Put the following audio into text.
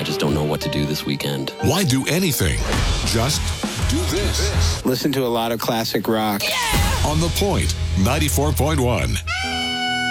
I just don't know what to do this weekend. Why do anything? Just do this. Listen to a lot of classic rock. On The Point, 94.1.